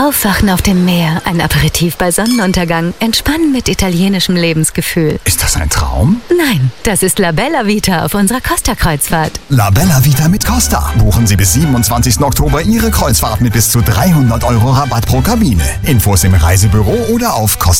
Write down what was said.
Aufwachen auf dem Meer, ein Aperitif bei Sonnenuntergang, Entspannen mit italienischem Lebensgefühl. Ist das ein Traum? Nein, das ist La Bella Vita auf unserer Costa-Kreuzfahrt. La Bella Vita mit Costa. Buchen Sie bis 27. Oktober Ihre Kreuzfahrt mit bis zu 300 € Rabatt pro Kabine. Infos im Reisebüro oder auf Costa.